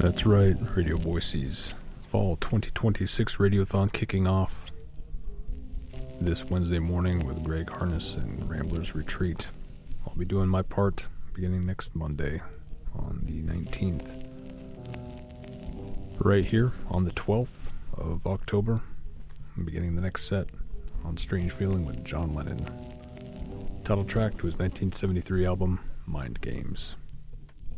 That's right, Radio Boise's Fall 2026 Radiothon kicking off this Wednesday morning with Greg Harness and Ramblers Retreat. I'll be doing my part beginning next Monday on the 19th. Right here on the 12th of October, I'm beginning the next set on Strange Feeling with John Lennon. Title track to his 1973 album, Mind Games.